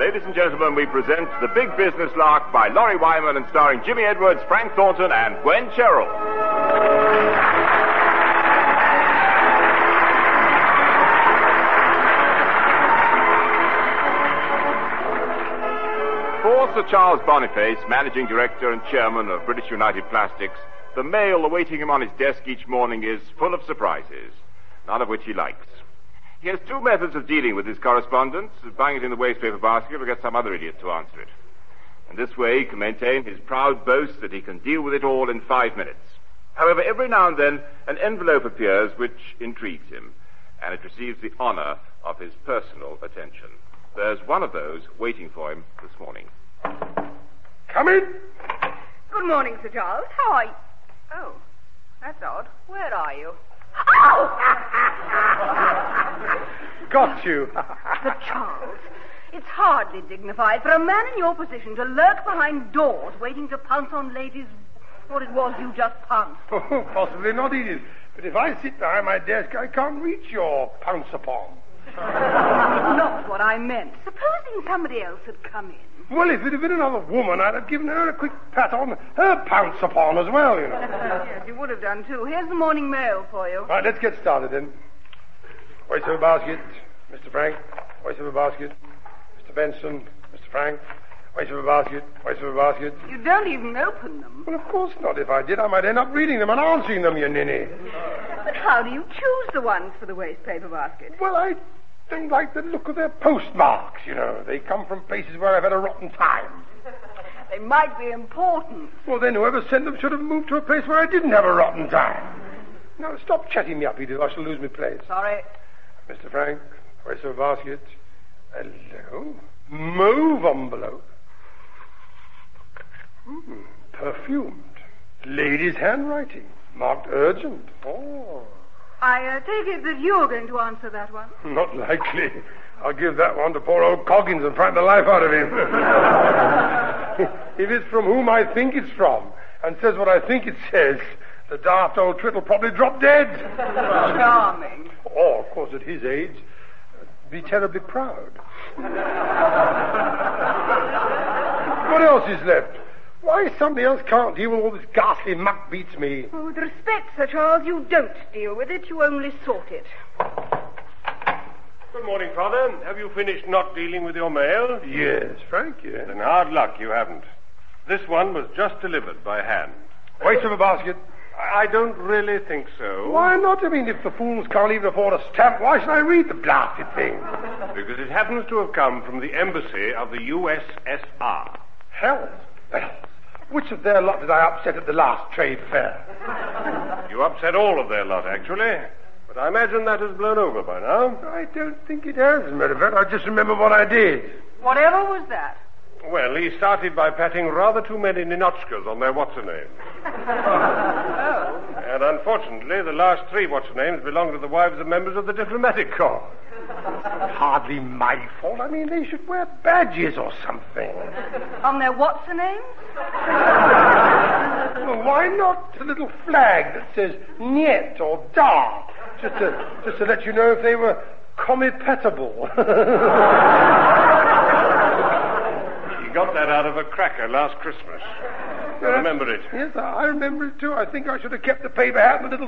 ladies and gentlemen, we present The Big Business Lark by Laurie Wyman and starring Jimmy Edwards, Frank Thornton, and Gwen Sherrill. For Sir Charles Boniface, Managing Director and Chairman of British United Plastics, the mail awaiting him on his desk each morning is full of surprises, none of which he likes. He has two methods of dealing with his correspondence, buying it in the wastepaper basket or get some other idiot to answer it. And this way he can maintain his proud boast that he can deal with it all in 5 minutes. However, every now and then an envelope appears which intrigues him, and it receives the honor of his personal attention. There's one of those waiting for him this morning. Come in. Good morning, Sir Charles. How are you? Oh, that's odd. Where are you? Oh! Got you. Sir Charles, it's hardly dignified for a man in your position to lurk behind doors waiting to pounce on ladies what it was you just pounced. Oh, possibly not, Edith. But if I sit behind my desk, I can't reach your pounce upon. Not what I meant. Supposing somebody else had come in. Well, if it had been another woman, I'd have given her a quick pat on her pounce upon as well, you know. Yes, you would have done too. Here's the morning mail for you. Right, let's get started then. Wastepaper basket, Mr. Frank. Wastepaper basket, Mr. Benson, Mr. Frank. Wastepaper basket, wastepaper basket. You don't even open them. Well, of course not. If I did, I might end up reading them and answering them, you ninny. But how do you choose the ones for the wastepaper basket? Well, I don't like the look of their postmarks, you know. They come from places where I've had a rotten time. They might be important. Well, then whoever sent them should have moved to a place where I didn't have a rotten time. Now, stop chatting me up, Edith. I shall lose my place. Sorry. Mr. Frank, wastepaper basket. Hello. Mauve envelope. Perfumed. Lady's handwriting. Marked urgent. Oh. I take it that you're going to answer that one. Not likely. I'll give that one to poor old Coggins and frighten the life out of him. If it's from whom I think it's from and says what I think it says, the daft old twit will probably drop dead. Charming. Or, of course, at his age, be terribly proud. What else is left? Why somebody else can't deal with all this ghastly muck beats me. Oh, with respect, Sir Charles, you don't deal with it. You only sort it. Good morning, Father. Have you finished not dealing with your mail? Yes, Frank, yes. Then hard luck you haven't. This one was just delivered by hand. Wastepaper basket. I don't really think so. Why not? I mean, if the fools can't even afford a stamp, why should I read the blasted thing? Because it happens to have come from the embassy of the USSR. Hell. Well, which of their lot did I upset at the last trade fair? You upset all of their lot, actually. But I imagine that has blown over by now. I don't think it has, as a matter of fact. I just remember what I did. Whatever was that? Well, he started by patting rather too many ninotchkas on their what's-her-names. Oh. And unfortunately, the last 3 what's-her-names belong to the wives of members of the diplomatic corps. Hardly my fault. I mean, they should wear badges or something. On their what's-her-names? Well, why not a little flag that says Niet or Da? Just to let you know if they were compatible. He got that out of a cracker last Christmas. I remember it. Yes, I remember it too. I think I should have kept the paper hat and the little